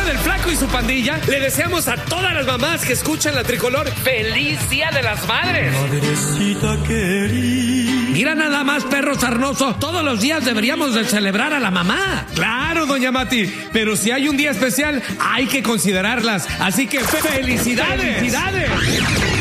del Flaco y su pandilla, le deseamos a todas las mamás que escuchan la Tricolor ¡Feliz Día de las Madres! Madrecita querida. Mira nada más, perro sarnoso. Todos los días deberíamos de celebrar a la mamá. Claro, doña Mati, pero si hay un día especial, hay que considerarlas. Así que ¡felicidades! ¡Felicidades!